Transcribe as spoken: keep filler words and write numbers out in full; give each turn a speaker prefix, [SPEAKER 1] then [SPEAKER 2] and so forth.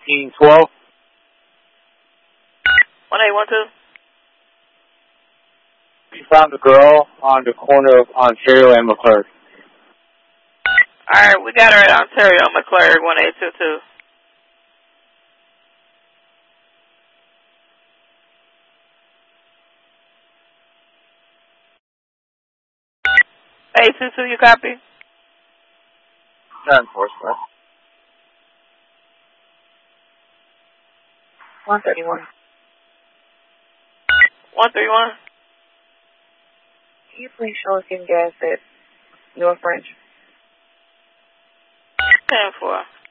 [SPEAKER 1] eighteen twelve.
[SPEAKER 2] one eight one two.
[SPEAKER 1] We found a girl on the corner of Ontario and McClurg.
[SPEAKER 2] Alright, we got her at Ontario and McClurg, one eight two two. eight two two, you copy?
[SPEAKER 1] Not enforcement.
[SPEAKER 3] one thirty-one.
[SPEAKER 2] one three one.
[SPEAKER 3] Can you please show us in gas at North French?
[SPEAKER 2] ten four.